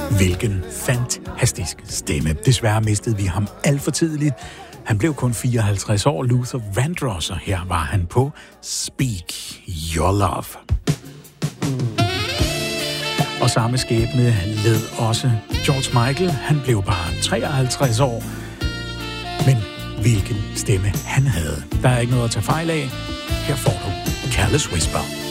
Hvilken fantastisk stemme. Desværre mistede vi ham alt for tidligt. Han blev kun 54 år, Luther Vandross, og her var han på Speak Your Love. Og samme skæbne led også George Michael. Han blev bare 53 år. Men hvilken stemme han havde. Der er ikke noget at tage fejl af. Her får du Careless Whisper.